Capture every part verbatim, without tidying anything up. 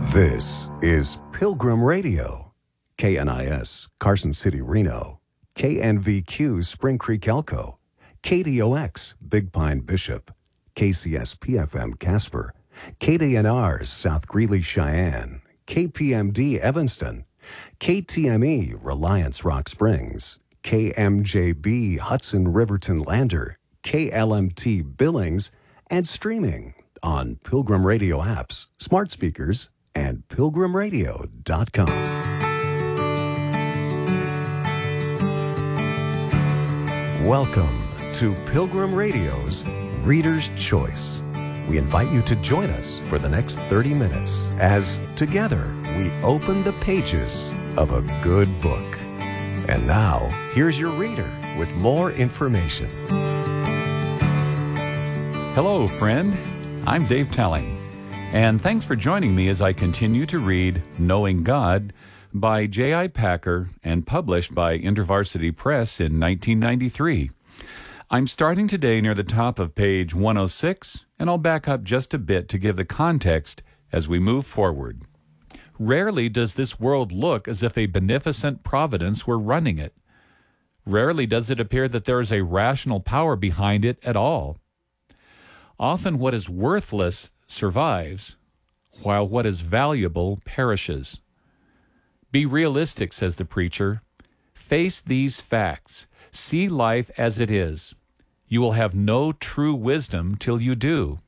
This is Pilgrim Radio, K N I S, Carson City, Reno, K N V Q, Spring Creek, Elko, K D O X, Big Pine, Bishop, K C S P F M, Casper, K D N R, South Greeley, Cheyenne, K P M D, Evanston, K T M E, Reliance, Rock Springs, K M J B, Hudson, Riverton, Lander, K L M T, Billings, and streaming on Pilgrim Radio apps, smart speakers, and pilgrim radio dot com. Welcome to Pilgrim Radio's Reader's Choice. We invite you to join us for the next thirty minutes as together we open the pages of a good book. And now, here's your reader with more information. Hello, friend. I'm Dave Telling, and thanks for joining me as I continue to read Knowing God by J I. Packer and published by InterVarsity Press in nineteen ninety-three. I'm starting today near the top of page one oh six, and I'll back up just a bit to give the context as we move forward. Rarely does this world look as if a beneficent providence were running it. Rarely does it appear that there is a rational power behind it at all. Often what is worthless survives, while what is valuable perishes. Be realistic, says the preacher. Face these facts. See life as it is. You will have no true wisdom till you do.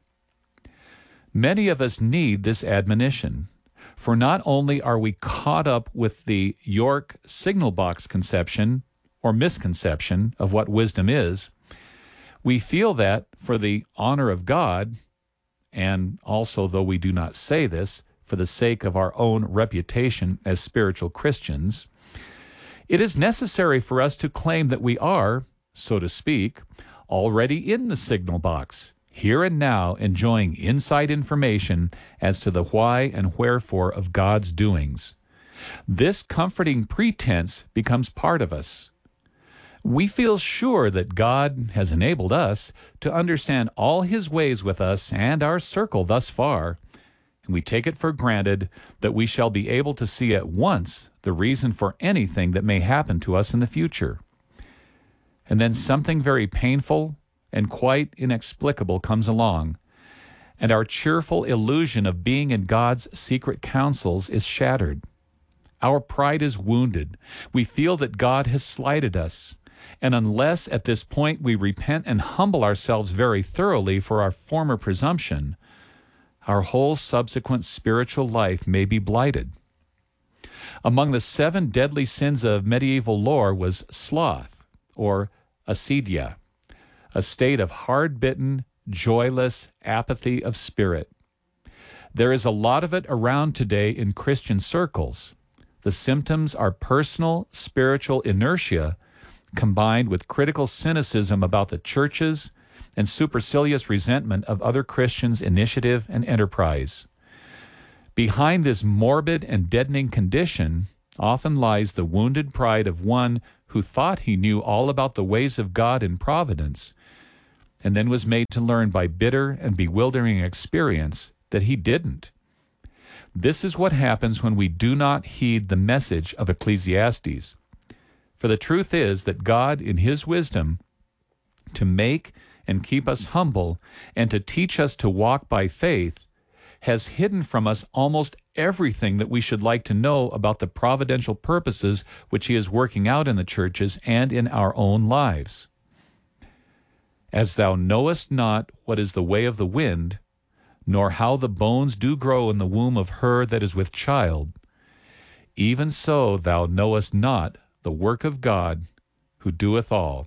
Many of us need this admonition, for not only are we caught up with the York signal box conception or misconception of what wisdom is, we feel that for the honor of God, and also, though we do not say this, for the sake of our own reputation as spiritual Christians, it is necessary for us to claim that we are, so to speak, already in the signal box, here and now enjoying inside information as to the why and wherefore of God's doings. This comforting pretense becomes part of us. We feel sure that God has enabled us to understand all His ways with us and our circle thus far, and we take it for granted that we shall be able to see at once the reason for anything that may happen to us in the future. And then something very painful and quite inexplicable comes along, and our cheerful illusion of being in God's secret counsels is shattered. Our pride is wounded. We feel that God has slighted us. And unless at this point we repent and humble ourselves very thoroughly for our former presumption, our whole subsequent spiritual life may be blighted. Among the seven deadly sins of medieval lore was sloth, or acedia, a state of hard-bitten, joyless apathy of spirit. There is a lot of it around today in Christian circles. The symptoms are personal spiritual inertia combined with critical cynicism about the churches and supercilious resentment of other Christians' initiative and enterprise. Behind this morbid and deadening condition often lies the wounded pride of one who thought he knew all about the ways of God in providence, and then was made to learn by bitter and bewildering experience that he didn't. This is what happens when we do not heed the message of Ecclesiastes. For the truth is that God, in His wisdom, to make and keep us humble and to teach us to walk by faith, has hidden from us almost everything that we should like to know about the providential purposes which He is working out in the churches and in our own lives. As thou knowest not what is the way of the wind, nor how the bones do grow in the womb of her that is with child, even so thou knowest not the work of God who doeth all.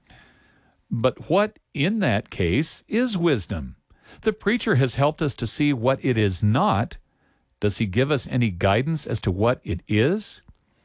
But what, in that case, is wisdom? The preacher has helped us to see what it is not. Does he give us any guidance as to what it is?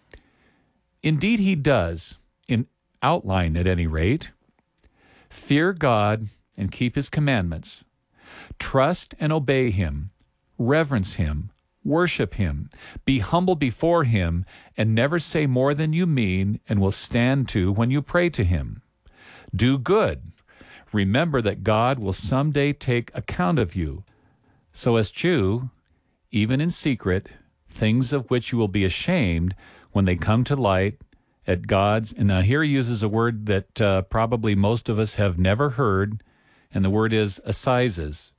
Indeed he does, in outline at any rate. Fear God and keep His commandments. Trust and obey Him. Reverence Him. Worship Him, be humble before Him, and never say more than you mean and will stand to when you pray to Him. Do good. Remember that God will someday take account of you. So as Jew, even in secret, things of which you will be ashamed when they come to light at God's, and now here he uses a word that uh, probably most of us have never heard, and the word is assizes.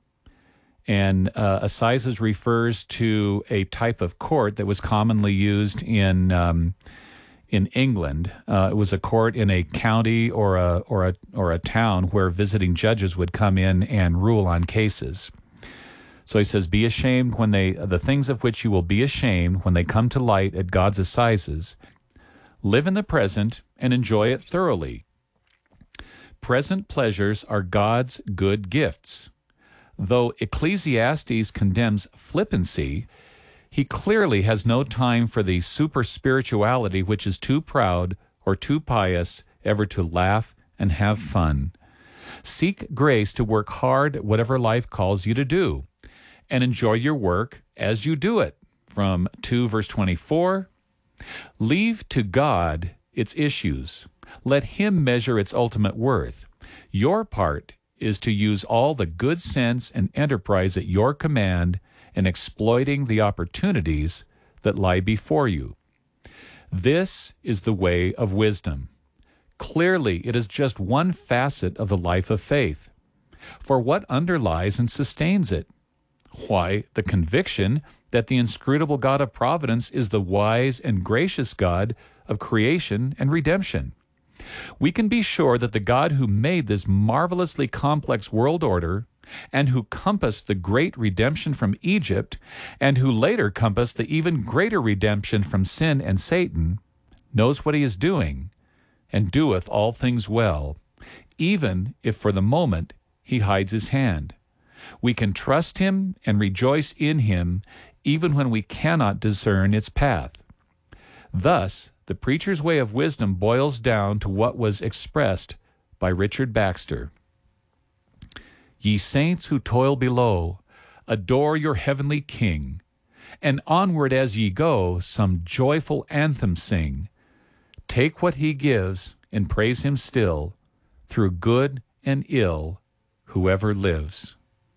And uh, assizes refers to a type of court that was commonly used in um, in England. Uh, it was a court in a county or a or a or a town where visiting judges would come in and rule on cases. So he says, "Be ashamed when they the things of which you will be ashamed when they come to light at God's assizes. Live in the present and enjoy it thoroughly. Present pleasures are God's good gifts. Though Ecclesiastes condemns flippancy, he clearly has no time for the super spirituality which is too proud or too pious ever to laugh and have fun. Seek grace to work hard at whatever life calls you to do, and enjoy your work as you do it." From two verse twenty-four, "Leave to God its issues. Let him measure its ultimate worth. Your part is to use all the good sense and enterprise at your command in exploiting the opportunities that lie before you. This is the way of wisdom. Clearly, it is just one facet of the life of faith. For what underlies and sustains it? Why, the conviction that the inscrutable God of providence is the wise and gracious God of creation and redemption. We can be sure that the God who made this marvelously complex world order, and who compassed the great redemption from Egypt, and who later compassed the even greater redemption from sin and Satan, knows what he is doing, and doeth all things well, even if for the moment he hides his hand. We can trust him and rejoice in him, even when we cannot discern its path. Thus, the preacher's way of wisdom boils down to what was expressed by Richard Baxter. Ye saints who toil below, adore your heavenly King, and onward as ye go, some joyful anthem sing. Take what he gives and praise him still, through good and ill, whoever lives.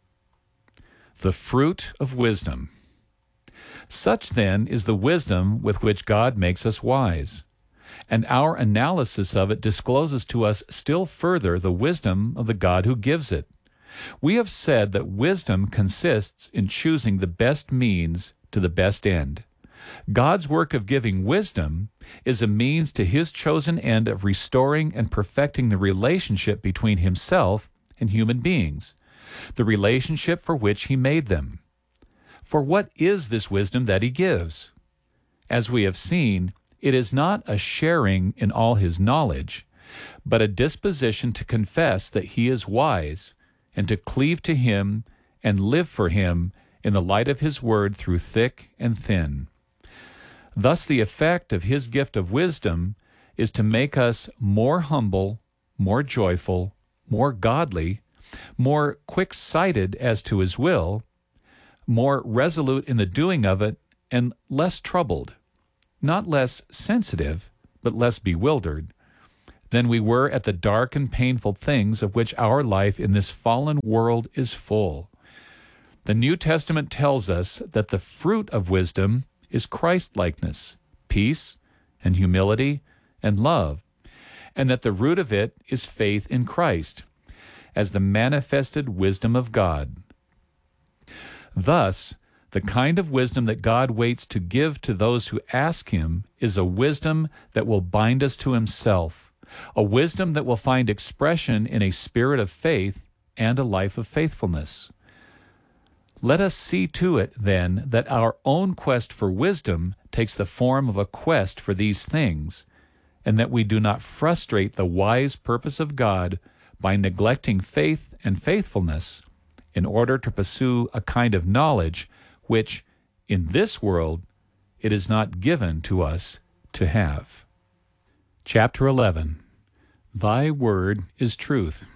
The fruit of wisdom. Such, then, is the wisdom with which God makes us wise, and our analysis of it discloses to us still further the wisdom of the God who gives it. We have said that wisdom consists in choosing the best means to the best end. God's work of giving wisdom is a means to his chosen end of restoring and perfecting the relationship between himself and human beings, the relationship for which he made them. For what is this wisdom that he gives? As we have seen, it is not a sharing in all his knowledge, but a disposition to confess that he is wise, and to cleave to him and live for him in the light of his word through thick and thin. Thus the effect of his gift of wisdom is to make us more humble, more joyful, more godly, more quick-sighted as to his will, more resolute in the doing of it, and less troubled, not less sensitive, but less bewildered, than we were at the dark and painful things of which our life in this fallen world is full. The New Testament tells us that the fruit of wisdom is Christ-likeness, peace, and humility, and love, and that the root of it is faith in Christ, as the manifested wisdom of God. Thus, the kind of wisdom that God waits to give to those who ask him is a wisdom that will bind us to himself, a wisdom that will find expression in a spirit of faith and a life of faithfulness. Let us see to it, then, that our own quest for wisdom takes the form of a quest for these things, and that we do not frustrate the wise purpose of God by neglecting faith and faithfulness in order to pursue a kind of knowledge which, in this world, it is not given to us to have. Chapter eleven. Thy word is truth.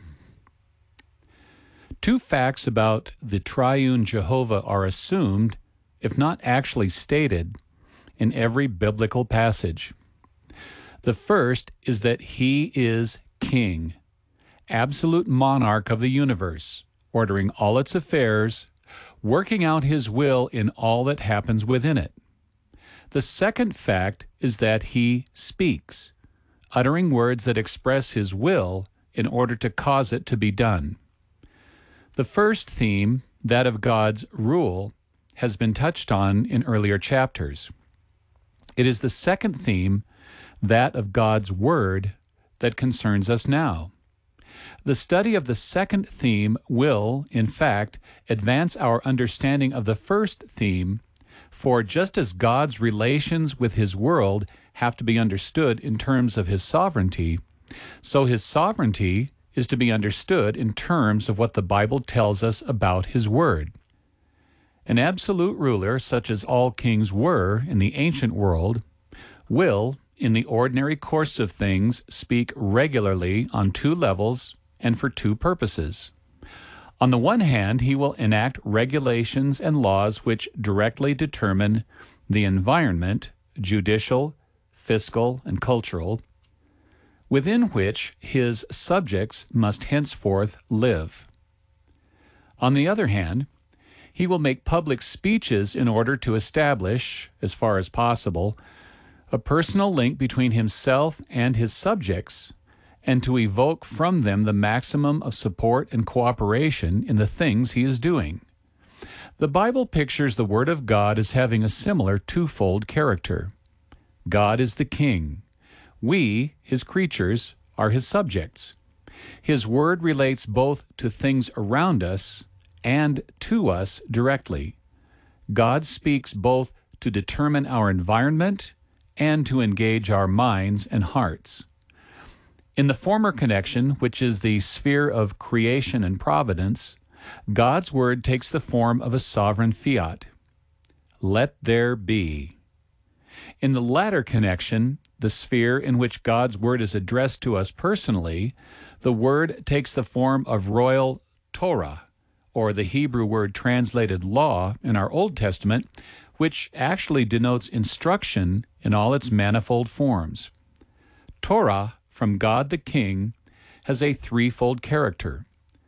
Two facts about the triune Jehovah are assumed, if not actually stated, in every biblical passage. The first is that he is king, absolute monarch of the universe, ordering all its affairs, working out His will in all that happens within it. The second fact is that He speaks, uttering words that express His will in order to cause it to be done. The first theme, that of God's rule, has been touched on in earlier chapters. It is the second theme, that of God's Word, that concerns us now. The study of the second theme will, in fact, advance our understanding of the first theme, for just as God's relations with His world have to be understood in terms of His sovereignty, so His sovereignty is to be understood in terms of what the Bible tells us about His Word. An absolute ruler, such as all kings were in the ancient world, will, in the ordinary course of things, speak regularly on two levels and for two purposes. On the one hand, he will enact regulations and laws which directly determine the environment, judicial, fiscal, and cultural, within which his subjects must henceforth live. On the other hand, he will make public speeches in order to establish, as far as possible, a personal link between himself and his subjects, and to evoke from them the maximum of support and cooperation in the things he is doing. The Bible pictures the Word of God as having a similar twofold character. God is the King. We, His creatures, are His subjects. His Word relates both to things around us and to us directly. God speaks both to determine our environment and to engage our minds and hearts. In the former connection, which is the sphere of creation and providence, God's Word takes the form of a sovereign fiat. Let there be. In the latter connection, the sphere in which God's Word is addressed to us personally, the Word takes the form of royal Torah, or the Hebrew word translated law in our Old Testament, which actually denotes instruction in all its manifold forms. Torah, from God the King, has a threefold character.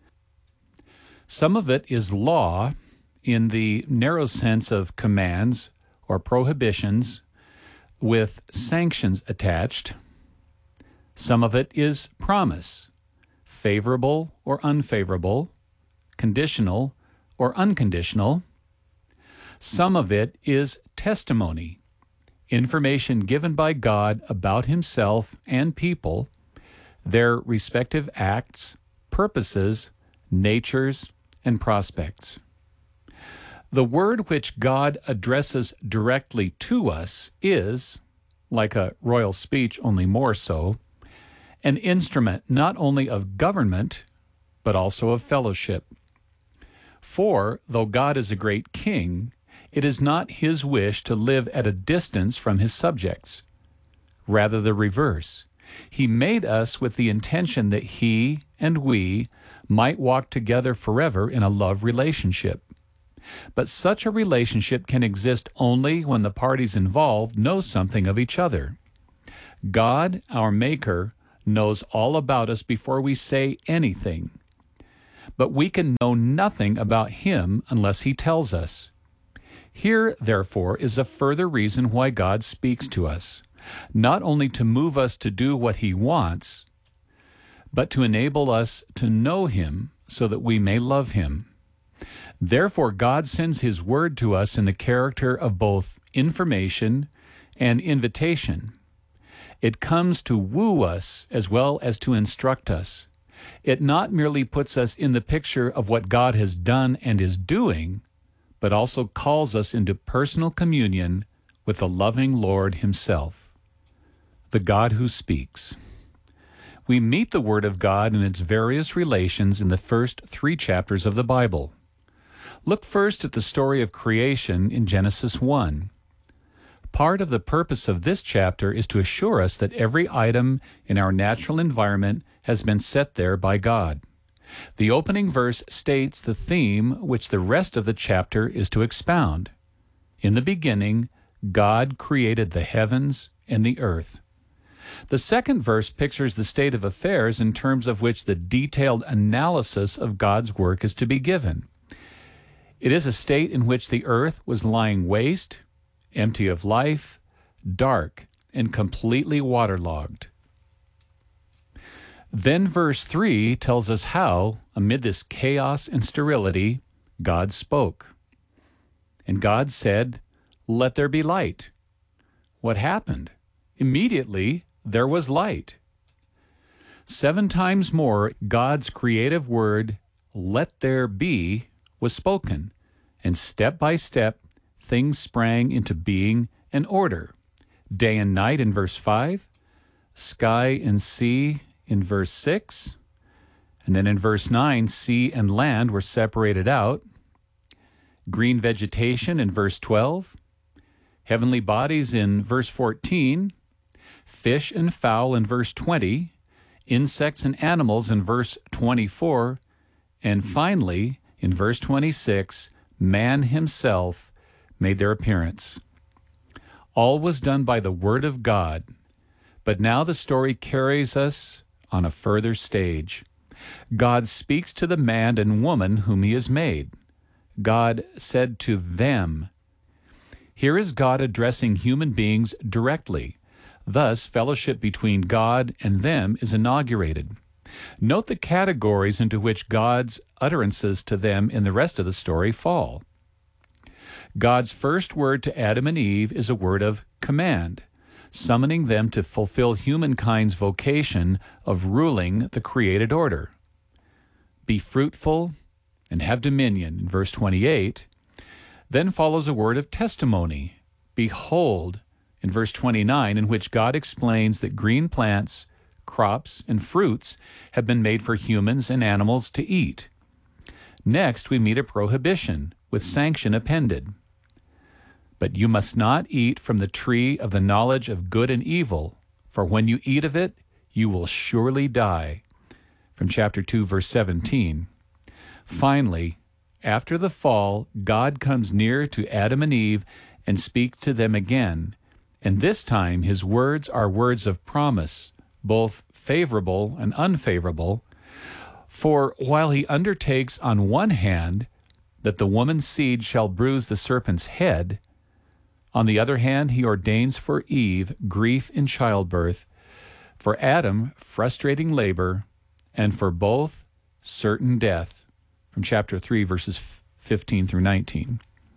Some of it is law in the narrow sense of commands or prohibitions with sanctions attached. Some of it is promise, favorable or unfavorable, conditional or unconditional. Some of it is testimony, information given by God about Himself and people, their respective acts, purposes, natures, and prospects. The word which God addresses directly to us is, like a royal speech, only more so, an instrument not only of government, but also of fellowship. For, though God is a great king, it is not His wish to live at a distance from His subjects. Rather the reverse. He made us with the intention that He and we might walk together forever in a love relationship. But such a relationship can exist only when the parties involved know something of each other. God, our Maker, knows all about us before we say anything. But we can know nothing about Him unless He tells us. Here, therefore, is a further reason why God speaks to us, not only to move us to do what He wants, but to enable us to know Him so that we may love Him. Therefore, God sends His Word to us in the character of both information and invitation. It comes to woo us as well as to instruct us. It not merely puts us in the picture of what God has done and is doing, but also calls us into personal communion with the loving Lord Himself, the God who speaks. We meet the Word of God in its various relations in the first three chapters of the Bible. Look first at the story of creation in Genesis one. Part of the purpose of this chapter is to assure us that every item in our natural environment has been set there by God. The opening verse states the theme which the rest of the chapter is to expound. In the beginning, God created the heavens and the earth. The second verse pictures the state of affairs in terms of which the detailed analysis of God's work is to be given. It is a state in which the earth was lying waste, empty of life, dark, and completely waterlogged. Then verse three tells us how, amid this chaos and sterility, God spoke. And God said, "Let there be light." What happened? Immediately, there was light. Seven times more, God's creative word, "Let there be," was spoken, and step by step, things sprang into being and order. Day and night in verse five, sky and sea in verse six, and then in verse nine, sea and land were separated out. Green vegetation in verse twelve, heavenly bodies in verse fourteen, fish and fowl in verse twenty, insects and animals in verse twenty-four, and finally, in verse twenty-six, man himself made their appearance. All was done by the word of God, but now the story carries us on a further stage. God speaks to the man and woman whom he has made. God said to them. Here is God addressing human beings directly. Thus, fellowship between God and them is inaugurated. Note the categories into which God's utterances to them in the rest of the story fall. God's first word to Adam and Eve is a word of command, summoning them to fulfill humankind's vocation of ruling the created order. Be fruitful and have dominion, in verse twenty-eight. Then follows a word of testimony, behold, in verse twenty-nine, in which God explains that green plants, crops, and fruits have been made for humans and animals to eat. Next, we meet a prohibition with sanction appended. But you must not eat from the tree of the knowledge of good and evil, for when you eat of it, you will surely die. From chapter two, verse seventeen. Finally, after the fall, God comes near to Adam and Eve and speaks to them again, and this time his words are words of promise, both favorable and unfavorable. For while he undertakes on one hand that the woman's seed shall bruise the serpent's head, on the other hand he ordains for Eve grief in childbirth, for Adam frustrating labor, and for both certain death. From chapter three, verses fifteen through nineteen.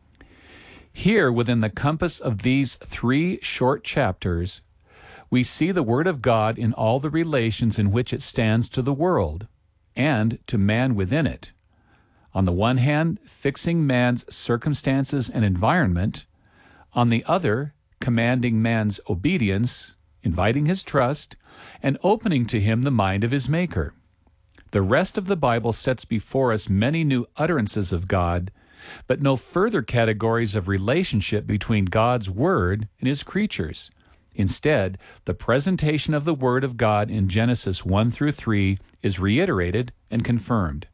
Here, within the compass of these three short chapters, we see the Word of God in all the relations in which it stands to the world and to man within it. On the one hand, fixing man's circumstances and environment. On the other, commanding man's obedience, inviting his trust, and opening to him the mind of his Maker. The rest of the Bible sets before us many new utterances of God, but no further categories of relationship between God's Word and His creatures. Instead, the presentation of the Word of God in Genesis one through three is reiterated and confirmed.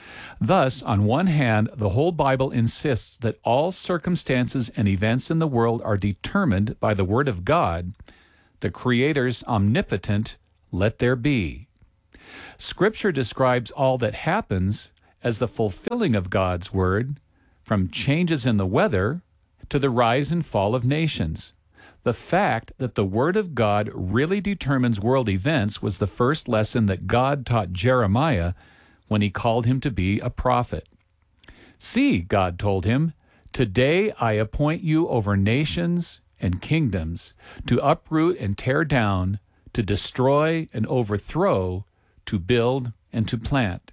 Thus, on one hand, the whole Bible insists that all circumstances and events in the world are determined by the Word of God, the Creator's omnipotent "let there be." Scripture describes all that happens as the fulfilling of God's Word, from changes in the weather to the rise and fall of nations. The fact that the Word of God really determines world events was the first lesson that God taught Jeremiah when he called him to be a prophet. "See," God told him, "today I appoint you over nations and kingdoms, to uproot and tear down, to destroy and overthrow, to build and to plant."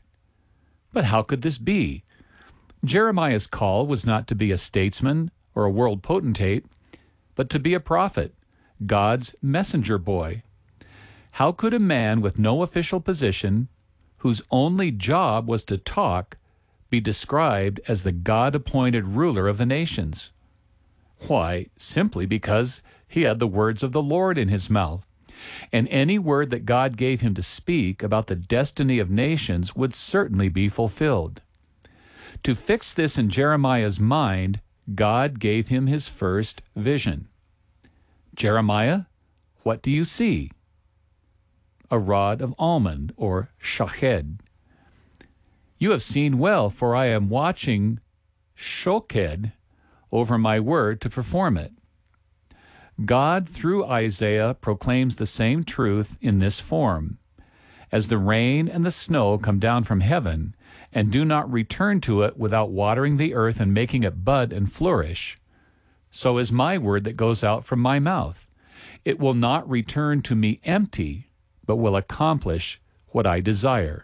But how could this be? Jeremiah's call was not to be a statesman or a world potentate, but to be a prophet, God's messenger boy. How could a man with no official position, whose only job was to talk, be described as the God-appointed ruler of the nations? Why, simply because he had the words of the Lord in his mouth. And any word that God gave him to speak about the destiny of nations would certainly be fulfilled. To fix this in Jeremiah's mind, God gave him his first vision. "Jeremiah, what do you see?" "A rod of almond," or shached. "You have seen well, for I am watching shoked over my word to perform it. God, through Isaiah, proclaims the same truth in this form. As the rain and the snow come down from heaven, and do not return to it without watering the earth and making it bud and flourish, so is my word that goes out from my mouth. It will not return to me empty, but will accomplish what I desire.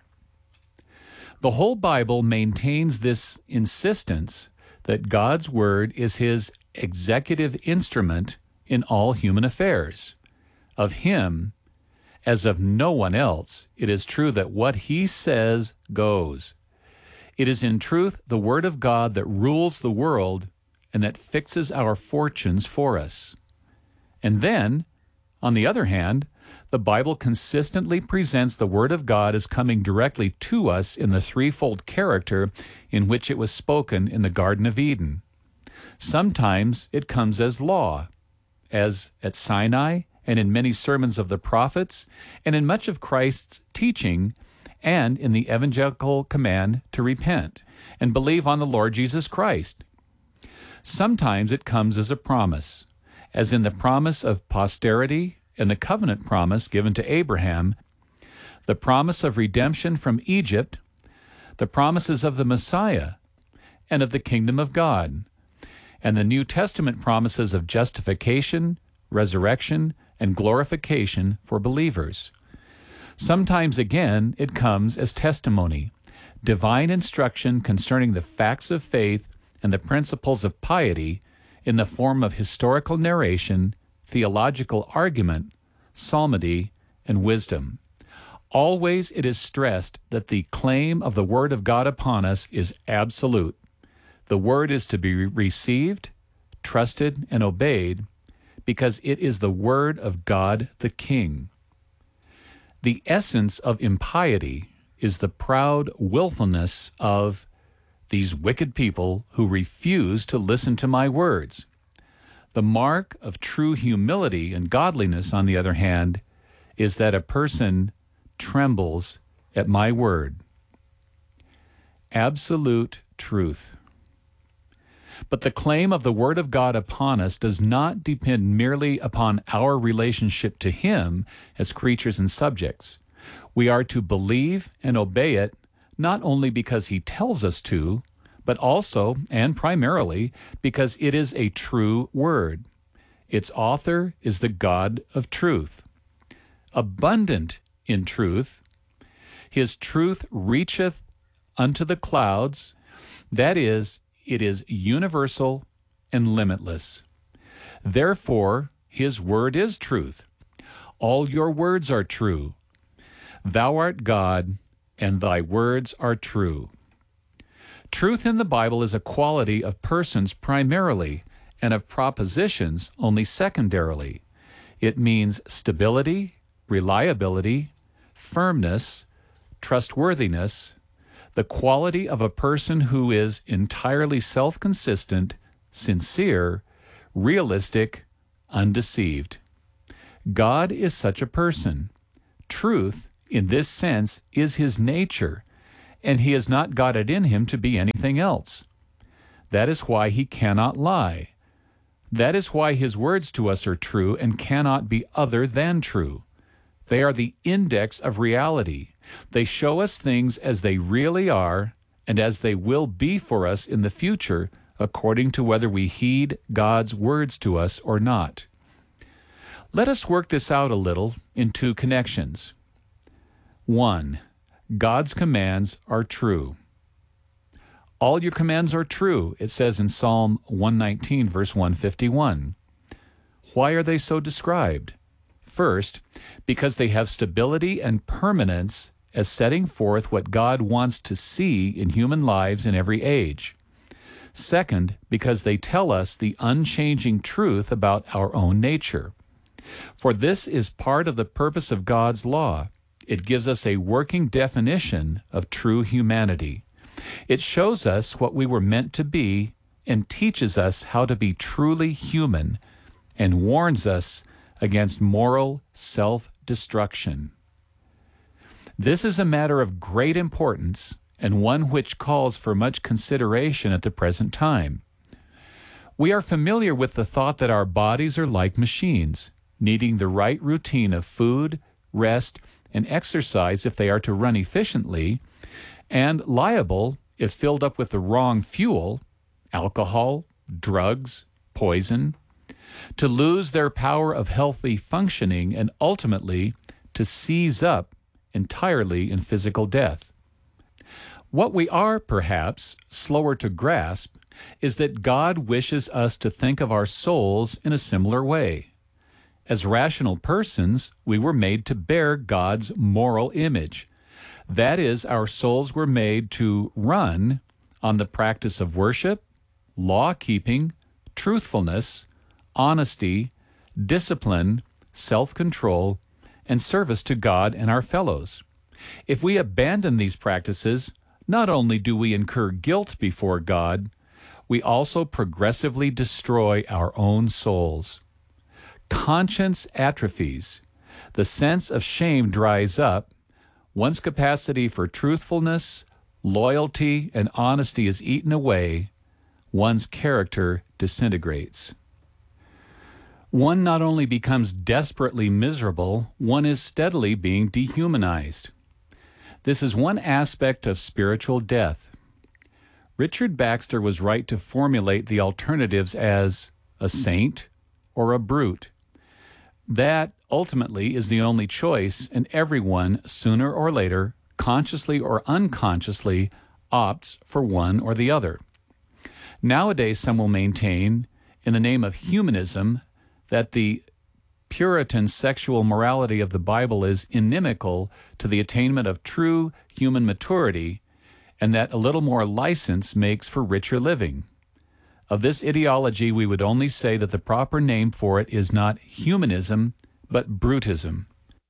The whole Bible maintains this insistence that God's word is his executive instrument in all human affairs. Of him, as of no one else, it is true that what he says goes. It is in truth the word of God that rules the world and that fixes our fortunes for us. And then, on the other hand, the Bible consistently presents the word of God as coming directly to us in the threefold character in which it was spoken in the Garden of Eden. Sometimes it comes as law, as at Sinai and in many sermons of the prophets, and in much of Christ's teaching, and in the evangelical command to repent and believe on the Lord Jesus Christ. Sometimes it comes as a promise, as in the promise of posterity and the covenant promise given to Abraham, the promise of redemption from Egypt, the promises of the Messiah and of the kingdom of God, and the New Testament promises of justification, resurrection, and glorification for believers. Sometimes, again, it comes as testimony, divine instruction concerning the facts of faith and the principles of piety in the form of historical narration, theological argument, psalmody, and wisdom. Always it is stressed that the claim of the Word of God upon us is absolute. The Word is to be received, trusted, and obeyed because it is the Word of God the King. The essence of impiety is the proud willfulness of these wicked people who refuse to listen to my words. The mark of true humility and godliness, on the other hand, is that a person trembles at my word. Absolute truth. But the claim of the Word of God upon us does not depend merely upon our relationship to Him as creatures and subjects. We are to believe and obey it not only because He tells us to, but also, and primarily, because it is a true word. Its author is the God of truth. Abundant in truth, His truth reacheth unto the clouds, that is, it is universal and limitless. Therefore, His word is truth. All your words are true. Thou art God, and thy words are true. Truth in the Bible is a quality of persons primarily, and of propositions only secondarily. It means stability, reliability, firmness, trustworthiness, the quality of a person who is entirely self-consistent, sincere, realistic, undeceived. God is such a person. Truth, in this sense, is His nature, and He has not got it in Him to be anything else. That is why He cannot lie. That is why His words to us are true and cannot be other than true. They are the index of reality. They show us things as they really are and as they will be for us in the future, according to whether we heed God's words to us or not. Let us work this out a little in two connections. One, God's commands are true. All your commands are true, it says in Psalm one nineteen, verse one fifty-one. Why are they so described? First, because they have stability and permanence as setting forth what God wants to see in human lives in every age. Second, because they tell us the unchanging truth about our own nature. For this is part of the purpose of God's law. It gives us a working definition of true humanity. It shows us what we were meant to be and teaches us how to be truly human and warns us against moral self-destruction. This is a matter of great importance and one which calls for much consideration at the present time. We are familiar with the thought that our bodies are like machines, needing the right routine of food, rest, and exercise if they are to run efficiently, and liable, if filled up with the wrong fuel, alcohol, drugs, poison, to lose their power of healthy functioning and ultimately to seize up entirely in physical death. What we are, perhaps, slower to grasp is that God wishes us to think of our souls in a similar way. As rational persons, we were made to bear God's moral image. That is, our souls were made to run on the practice of worship, law-keeping, truthfulness, honesty, discipline, self-control, and service to God and our fellows. If we abandon these practices, not only do we incur guilt before God, we also progressively destroy our own souls. Conscience atrophies. The sense of shame dries up. One's capacity for truthfulness, loyalty, and honesty is eaten away. One's character disintegrates. One not only becomes desperately miserable, one is steadily being dehumanized. This is one aspect of spiritual death. Richard Baxter was right to formulate the alternatives as a saint or a brute. That, ultimately, is the only choice, and everyone, sooner or later, consciously or unconsciously, opts for one or the other. Nowadays, some will maintain, in the name of humanism, that the Puritan sexual morality of the Bible is inimical to the attainment of true human maturity, and that a little more license makes for richer living. Of this ideology, we would only say that the proper name for it is not humanism, but brutism.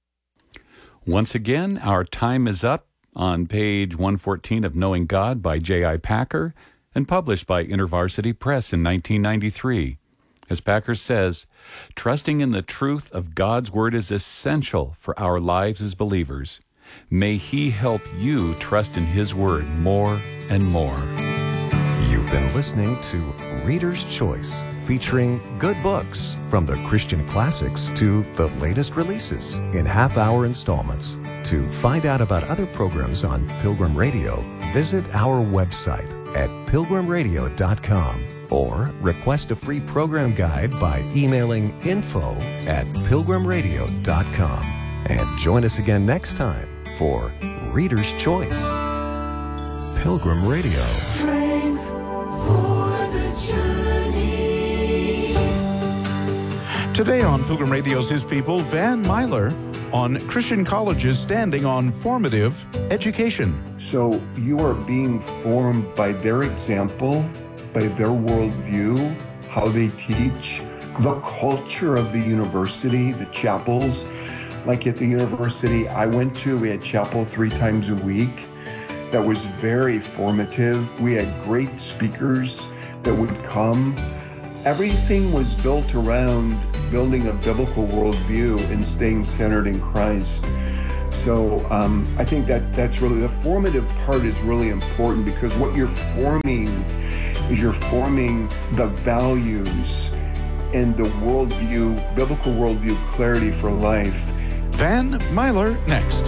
Once again, our time is up on page one fourteen of Knowing God by J I Packer and published by InterVarsity Press in nineteen ninety-three. As Packer says, trusting in the truth of God's Word is essential for our lives as believers. May He help you trust in His Word more and more. You've been listening to Reader's Choice, featuring good books from the Christian classics to the latest releases in half-hour installments. To find out about other programs on Pilgrim Radio, visit our website at pilgrim radio dot com or request a free program guide by emailing info at pilgrim radio dot com. And join us again next time for Reader's Choice. Pilgrim Radio. Strength for the journey. Today on Pilgrim Radio's His People, Van Meiler on Christian colleges standing on formative education. So you are being formed by their example, by their worldview, how they teach, the culture of the university, the chapels. Like at the university I went to, we had chapel three times a week. That was very formative. We had great speakers that would come. Everything was built around building a biblical worldview and staying centered in Christ. So um, I think that that's really, the formative part is really important, because what you're forming is you're forming the values and the worldview, biblical worldview clarity for life. Van Meiler next.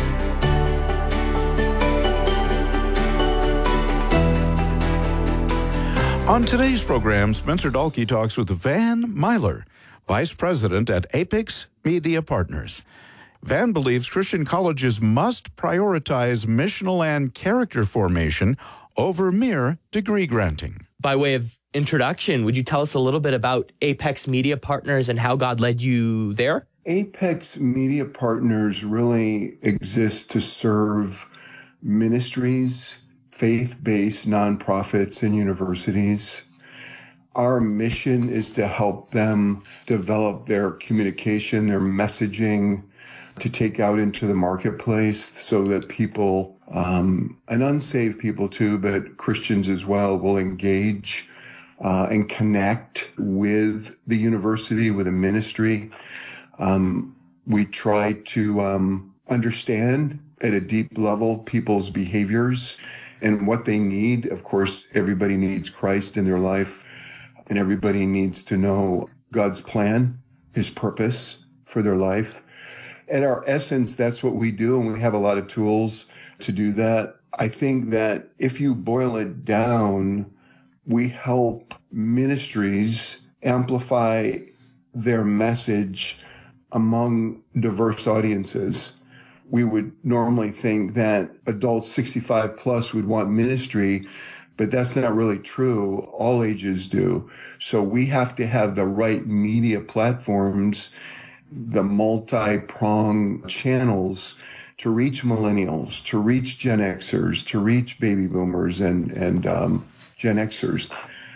On today's program, Spencer Dalkey talks with Van Meiler, Vice President at Apex Media Partners. Van believes Christian colleges must prioritize missional and character formation over mere degree granting. By way of introduction, would you tell us a little bit about Apex Media Partners and how God led you there? Apex Media Partners really exists to serve ministries, faith-based nonprofits, and universities. Our mission is to help them develop their communication, their messaging, to take out into the marketplace so that people, um, and unsaved people too, but Christians as well, will engage uh, and connect with the university, with a ministry. Um, we try to um, understand at a deep level people's behaviors and what they need. Of course, everybody needs Christ in their life, and everybody needs to know God's plan, his purpose for their life. At our essence, that's what we do, and we have a lot of tools to do that. I think that if you boil it down, we help ministries amplify their message among diverse audiences. We would normally think that adults sixty-five plus would want ministry, but that's not really true. All ages do. So we have to have the right media platforms, the multi-pronged channels to reach millennials, to reach Gen Xers, to reach baby boomers and, and um, Gen Xers.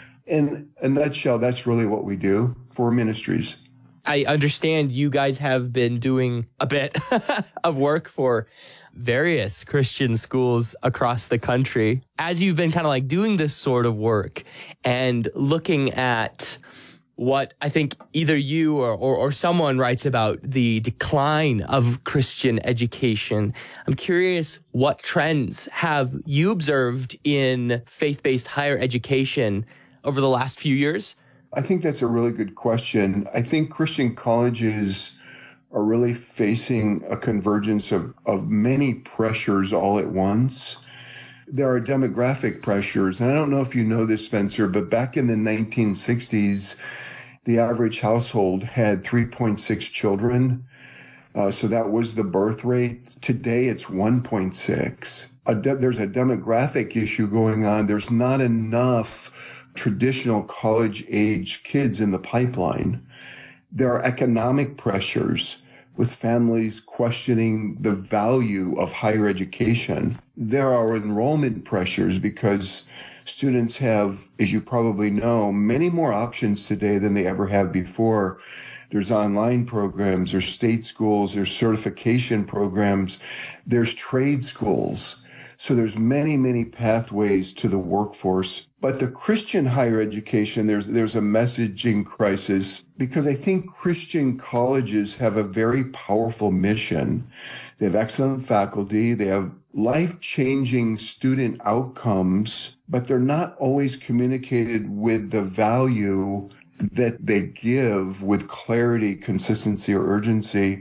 In a nutshell, that's really what we do for ministries. I understand you guys have been doing a bit of work for various Christian schools across the country. As you've been kind of like doing this sort of work and looking at what I think either you or, or, or someone writes about the decline of Christian education, I'm curious, what trends have you observed in faith-based higher education over the last few years? I think that's a really good question. I think Christian colleges are really facing a convergence of, of many pressures all at once. There are demographic pressures, and I don't know if you know this, Spencer, but back in the nineteen sixties, the average household had three point six children. Uh, so that was the birth rate. Today, it's one point six. A de- there's a demographic issue going on. There's not enough traditional college-age kids in the pipeline. There are economic pressures with families questioning the value of higher education. There are enrollment pressures because students have, as you probably know, many more options today than they ever have before. There's online programs, there's state schools, there's certification programs, there's trade schools. So there's many, many pathways to the workforce. But the Christian higher education, there's there's a messaging crisis because I think Christian colleges have a very powerful mission. They have excellent faculty. They have life-changing student outcomes, but they're not always communicated with the value that they give with clarity, consistency, or urgency.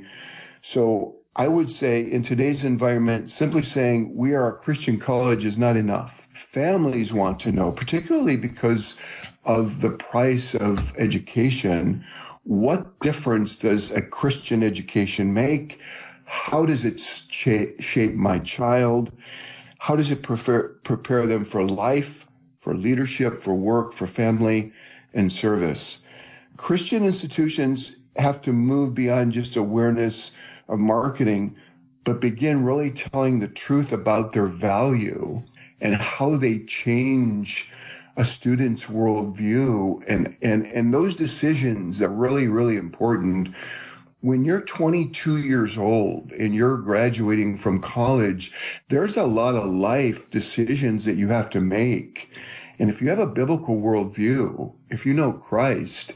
So I would say in today's environment, simply saying we are a Christian college is not enough. Families want to know, particularly because of the price of education, what difference does a Christian education make? How does it shape, shape my child? How does it prepare, prepare them for life, for leadership, for work, for family, and service? Christian institutions have to move beyond just awareness of marketing, but begin really telling the truth about their value and how they change a student's worldview. And, and, and those decisions are really, really important. When you're twenty-two years old and you're graduating from college, there's a lot of life decisions that you have to make. And if you have a biblical worldview, if you know Christ,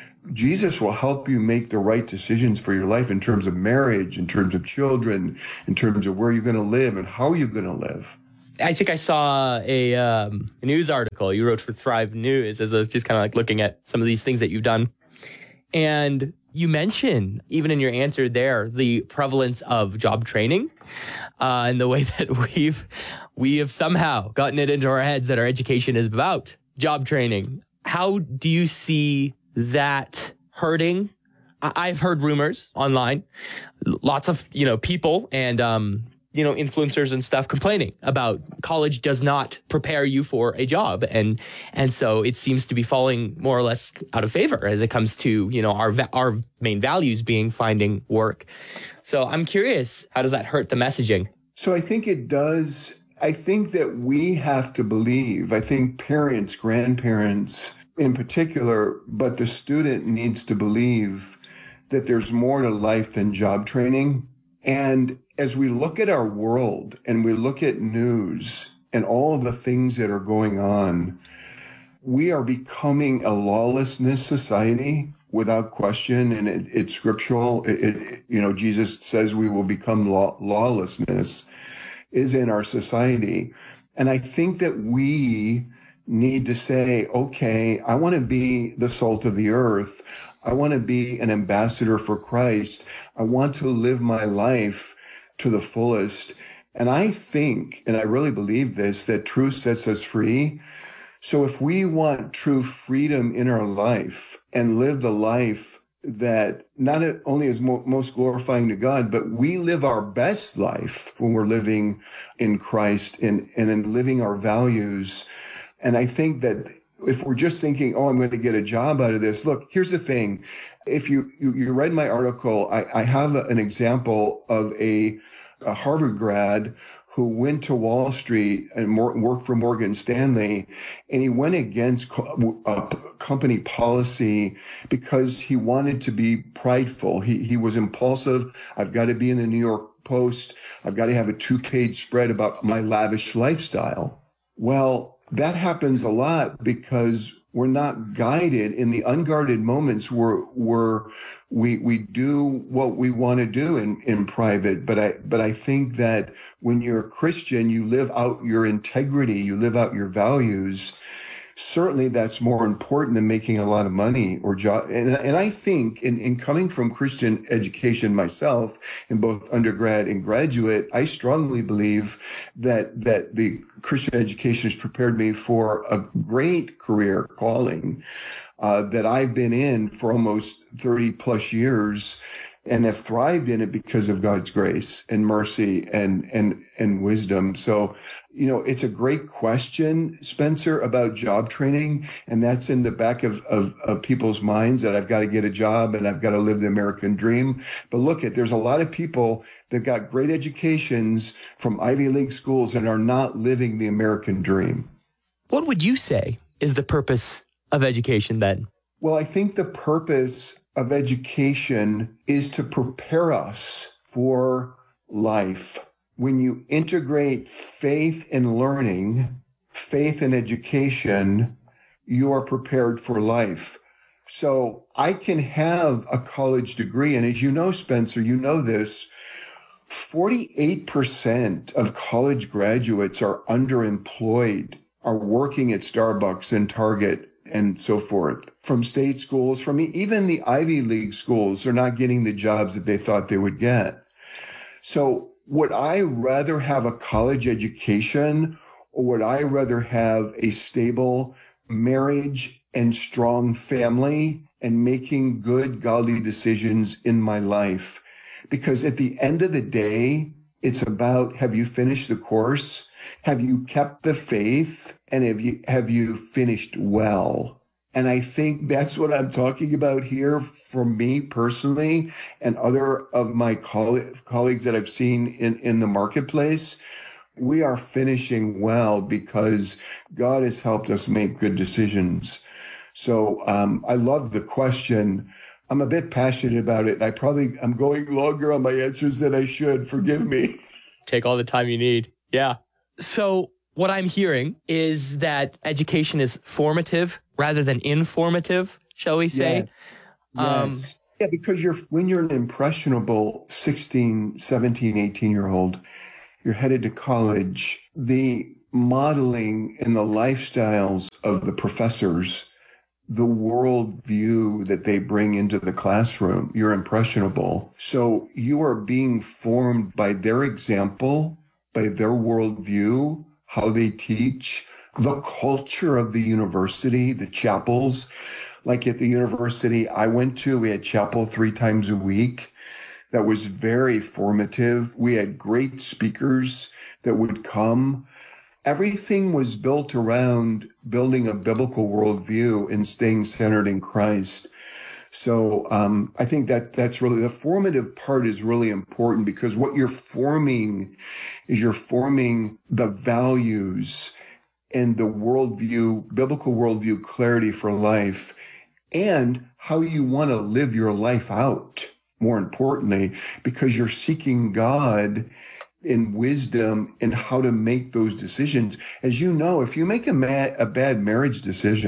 Jesus will help you make the right decisions for your life in terms of marriage, in terms of children, in terms of where you're going to live and how you're going to live. I think I saw a, um, a news article you wrote for Thrive News as I was just kind of like looking at some of these things that you've done. And you mentioned, even in your answer there, the prevalence of job training uh, and the way that we've we have somehow gotten it into our heads that our education is about job training. How do you see that hurting? I've heard rumors online, lots of, you know, people and, um, you know, influencers and stuff complaining about college does not prepare you for a job. And, and so it seems to be falling more or less out of favor as it comes to, you know, our, our main values being finding work. So I'm curious, how does that hurt the messaging? So I think it does. I think that we have to believe, I think parents, grandparents in particular, but the student needs to believe that there's more to life than job training. And as we look at our world and we look at news and all of the things that are going on, we are becoming a lawlessness society without question, and it, it's scriptural. It, it, you know, Jesus says we will become law, lawlessness is in our society. And I think that we need to say, okay, I want to be the salt of the earth. I want to be an ambassador for Christ. I want to live my life to the fullest. And I think, and I really believe this, that truth sets us free. So if we want true freedom in our life and live the life that not only is mo- most glorifying to God, but we live our best life when we're living in Christ and, and in living our values. And I think that if we're just thinking, oh, I'm going to get a job out of this, look, here's the thing. If you, you, you read my article, I, I have an example of a, a Harvard grad who went to Wall Street and more, worked for Morgan Stanley, and he went against co- uh, company policy because he wanted to be prideful. He he was impulsive. I've got to be in the New York Post. I've got to have a two-page spread about my lavish lifestyle. Well, that happens a lot because we're not guided in the unguarded moments where, where we, we do what we want to do in, in private. But I, but I think that when you're a Christian, you live out your integrity, you live out your values. Certainly that's more important than making a lot of money or job. And, and I think in, in coming from Christian education myself in both undergrad and graduate, I strongly believe that, that the Christian education has prepared me for a great career calling, uh, that I've been in for almost thirty plus years and have thrived in it because of God's grace and mercy and, and, and wisdom. So, you know, it's a great question, Spencer, about job training. And that's in the back of, of, of people's minds that I've got to get a job and I've got to live the American dream. But look at, there's a lot of people that got great educations from Ivy League schools and are not living the American dream. What would you say is the purpose of education then? Well, I think the purpose of education is to prepare us for life. When you integrate faith and learning, faith and education, you are prepared for life. So I can have a college degree. And as you know, Spencer, you know this, forty-eight percent of college graduates are underemployed, are working at Starbucks and Target and so forth. From state schools, from even the Ivy League schools, they're not getting the jobs that they thought they would get. So would I rather have a college education, or would I rather have a stable marriage and strong family and making good, godly decisions in my life? Because at the end of the day, it's about, have you finished the course? Have you kept the faith? And have you, have you finished well? And I think that's what I'm talking about here for me personally and other of my coll- colleagues that I've seen in, in the marketplace. We are finishing well because God has helped us make good decisions. So um, I love the question. I'm a bit passionate about it. I probably, I'm going longer on my answers than I should. Forgive me. Take all the time you need. Yeah. So what I'm hearing is that education is formative rather than informative, shall we say? Yeah. Yes. Um, yeah, because you're, when you're an impressionable sixteen, seventeen, eighteen year old, you're headed to college, the modeling and the lifestyles of the professors, the worldview that they bring into the classroom, you're impressionable. So you are being formed by their example, by their worldview, how they teach, the culture of the university, the chapels. Like at the university I went to, we had chapel three times a week. That was very formative. We had great speakers that would come. Everything was built around building a biblical worldview and staying centered in Christ. So um, I think that that's really, the formative part is really important, because what you're forming is you're forming the values and the worldview, biblical worldview clarity for life, and how you want to live your life out, more importantly, because you're seeking God in wisdom in how to make those decisions. As you know, if you make a, ma- a bad marriage decision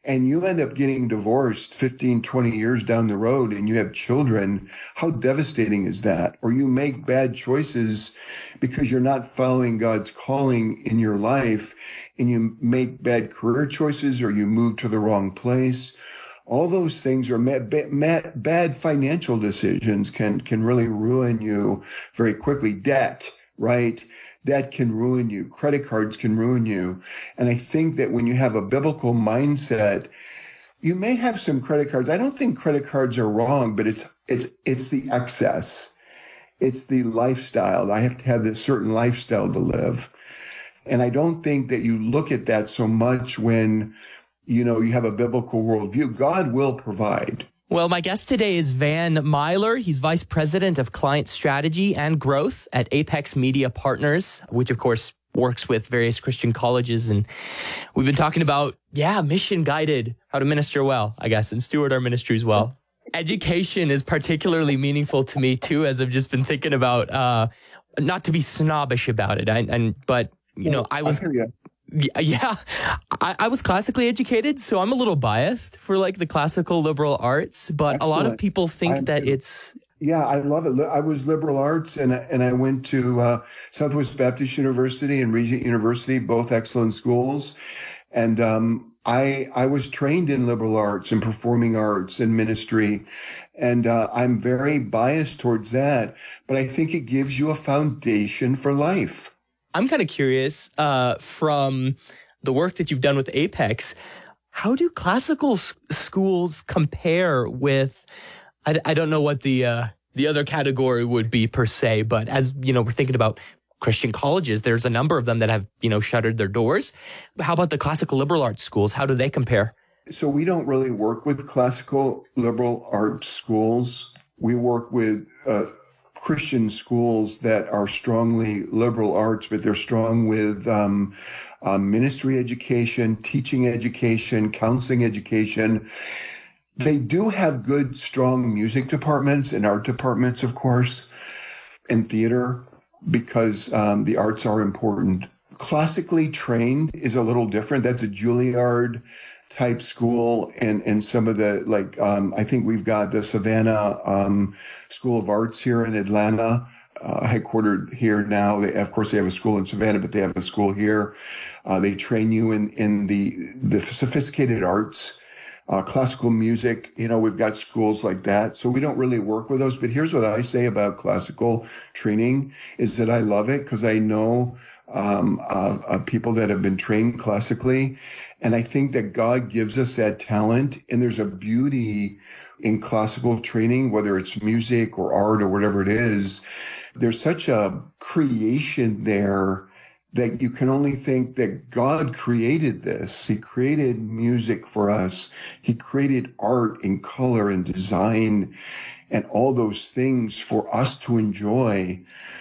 and you end up getting divorced fifteen, twenty years down the road and you have children, how devastating is that? Or you make bad choices because you're not following God's calling in your life, and you make bad career choices, or you move to the wrong place. All those things are ma- ba- ma- bad financial decisions can, can really ruin you very quickly. Debt, right? Debt can ruin you. Credit cards can ruin you. And I think that when you have a biblical mindset, you may have some credit cards. I don't think credit cards are wrong, but it's, it's, it's the excess. It's the lifestyle. I have to have this certain lifestyle to live. And I don't think that you look at that so much when, you know, you have a biblical worldview. God will provide. Well, my guest today is Van Myler. He's Vice President of Client Strategy and Growth at Apex Media Partners, which, of course, works with various Christian colleges. And we've been talking about, yeah, mission-guided, how to minister well, I guess, and steward our ministries well. Education is particularly meaningful to me, too, as I've just been thinking about, uh, not to be snobbish about it, I, and but, you know, I was... I hear you. Yeah, I, I was classically educated, so I'm a little biased for like the classical liberal arts, but Excellent. A lot of people think I'm, that it's... Yeah, I love it. I was liberal arts, and, and I went to uh, Southwest Baptist University and Regent University, both excellent schools. And um, I I was trained in liberal arts and performing arts and ministry. And uh, I'm very biased towards that, but I think it gives you a foundation for life. I'm kind of curious, uh, from the work that you've done with Apex, how do classical s- schools compare with, I, I don't know what the uh, the other category would be per se, but as, you know, we're thinking about Christian colleges, there's a number of them that have, you know, shuttered their doors. How about the classical liberal arts schools? How do they compare? So we don't really work with classical liberal arts schools. We work with uh, Christian schools that are strongly liberal arts, but they're strong with um, uh, ministry education, teaching education, counseling education. They do have good, strong music departments and art departments, of course, and theater, because um, the arts are important. Classically trained is a little different. That's a Juilliard type school, and and some of the, like, um, I think we've got the Savannah um, School of Arts here in Atlanta, uh, headquartered here now. They, of course, they have a school in Savannah, but they have a school here. Uh, they train you in in the the sophisticated arts, uh, classical music. You know, we've got schools like that. So we don't really work with those. But here's what I say about classical training is that I love it because I know um, uh, uh, people that have been trained classically. And I think that God gives us that talent, and there's a beauty in classical training, whether it's music or art or whatever it is. There's such a creation there that you can only think that God created this. He created music for us. He created art and color and design and all those things for us to enjoy.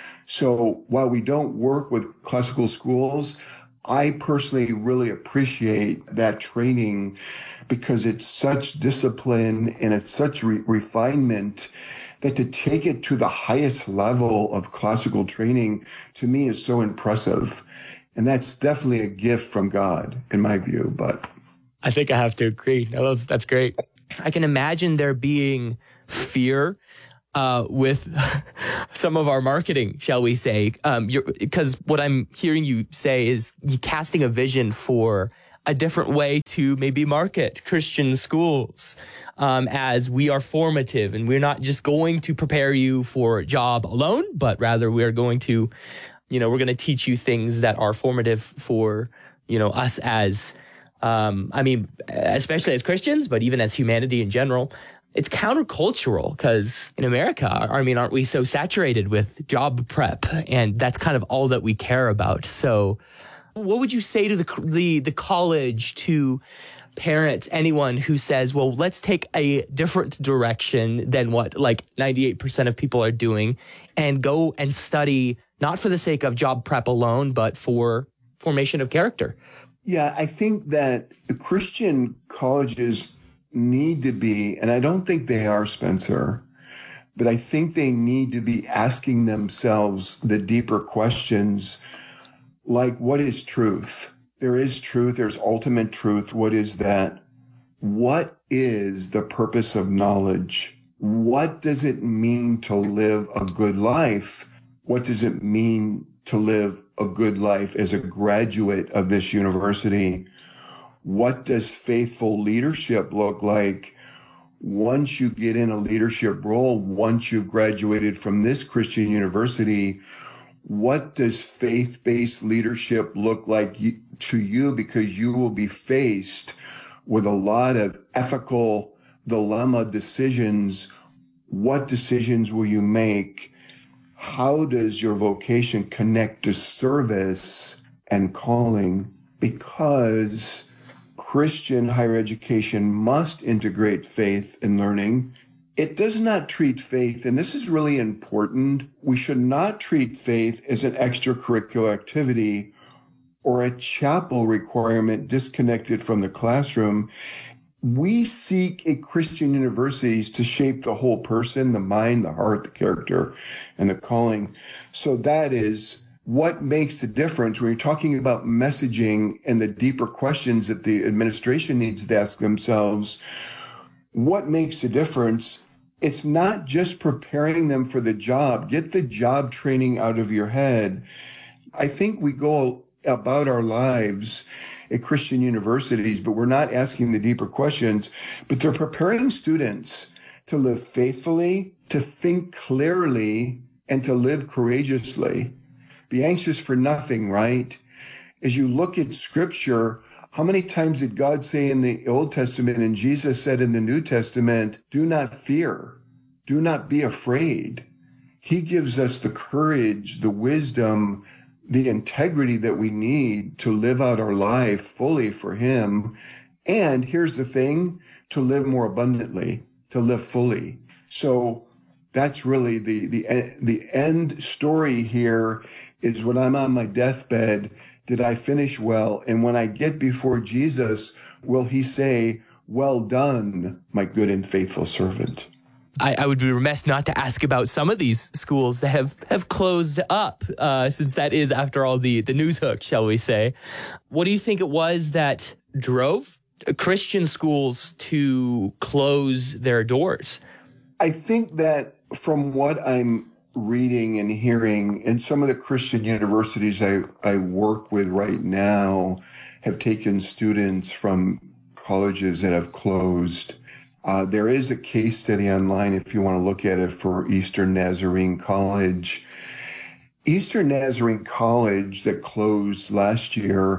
So while we don't work with classical schools, I personally really appreciate that training because it's such discipline and it's such re- refinement that to take it to the highest level of classical training, to me, is so impressive. And that's definitely a gift from God, in my view. But I think I have to agree. No, that's, that's great. I can imagine there being fear Uh, with some of our marketing, shall we say, um, because what I'm hearing you say is you casting a vision for a different way to maybe market Christian schools, um, as we are formative, and we're not just going to prepare you for a job alone, but rather we are going to, you know, we're going to teach you things that are formative for, you know, us as, um, I mean, especially as Christians, but even as humanity in general. It's countercultural because in America, I mean, aren't we so saturated with job prep, and that's kind of all that we care about. So what would you say to the the, the college, to parent, anyone who says, well, let's take a different direction than what like ninety-eight percent of people are doing and go and study, not for the sake of job prep alone, but for formation of character? Yeah, I think that the Christian colleges need to be, and I don't think they are, Spencer, but I think they need to be asking themselves the deeper questions, like, what is truth? There is truth. There's ultimate truth. What is that? what is the purpose of knowledge? What does it mean to live a good life? What does it mean to live a good life as a graduate of this university? What does faithful leadership look like once you get in a leadership role, once you've graduated from this Christian university? What does faith-based leadership look like to you? Because you will be faced with a lot of ethical dilemma decisions. What decisions will you make? How does your vocation connect to service and calling? Because Christian higher education must integrate faith and learning. It does not treat faith, and this is really important, we should not treat faith as an extracurricular activity or a chapel requirement disconnected from the classroom. We seek at Christian universities to shape the whole person, the mind, the heart, the character, and the calling. So that is what makes the difference when you're talking about messaging and the deeper questions that the administration needs to ask themselves. What makes the difference? It's not just preparing them for the job. Get the job training out of your head. I think we go about our lives at Christian universities, but we're not asking the deeper questions. But they're preparing students to live faithfully, to think clearly, and to live courageously. Be anxious for nothing, right? As you look at Scripture, how many times did God say in the Old Testament and Jesus said in the New Testament, do not fear, do not be afraid? He gives us the courage, the wisdom, the integrity that we need to live out our life fully for Him. And here's the thing, to live more abundantly, to live fully. So that's really the, the, the end story here is when I'm on my deathbed, did I finish well? And when I get before Jesus, will He say, well done, my good and faithful servant? I, I would be remiss not to ask about some of these schools that have, have closed up, uh, since that is, after all, the, the news hook, shall we say. What do you think it was that drove Christian schools to close their doors? I think that from what I'm reading and hearing, and some of the Christian universities I, I work with right now have taken students from colleges that have closed. Uh, there is a case study online if you want to look at it for Eastern Nazarene College. Eastern Nazarene College that closed last year,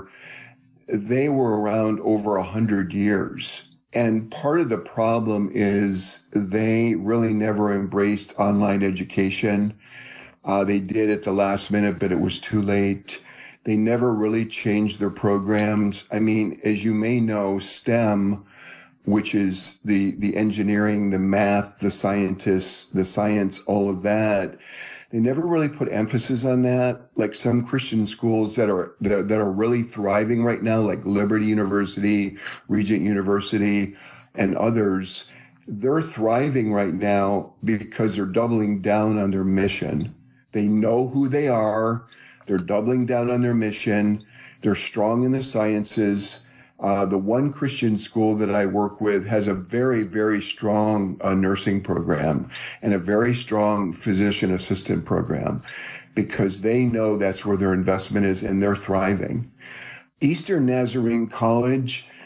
they were around over one hundred years. And part of the problem is they really never embraced online education. Uh, they did at the last minute, but it was too late. They never really changed their programs. I mean, as you may know, STEM, which is the, the engineering, the math, the scientists, the science, all of that, they never really put emphasis on that. Like some Christian schools that are, that, that are really thriving right now, like Liberty University, Regent University, and others, they're thriving right now because they're doubling down on their mission. They know who they are. They're doubling down on their mission. They're strong in the sciences. Uh, the one Christian school that I work with has a very, very strong uh, nursing program and a very strong physician assistant program because they know that's where their investment is and they're thriving. Eastern Nazarene College,